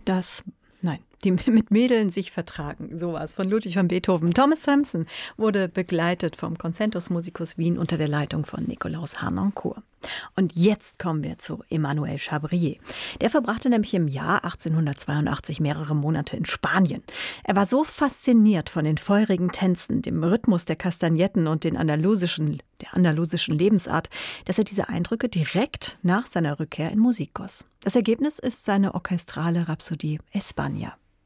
Die mit Mädeln sich vertragen. Sowas von Ludwig van Beethoven. Thomas Sampson wurde begleitet vom Concentus Musicus Wien unter der Leitung von Nikolaus Harnoncourt. Und jetzt kommen wir zu Emmanuel Chabrier. Der verbrachte nämlich im Jahr 1882 mehrere Monate in Spanien. Er war so fasziniert von den feurigen Tänzen, dem Rhythmus der Kastagnetten und der andalusischen Lebensart, dass er diese Eindrücke direkt nach seiner Rückkehr in Musik goss. Das Ergebnis ist seine orchestrale Rhapsodie España.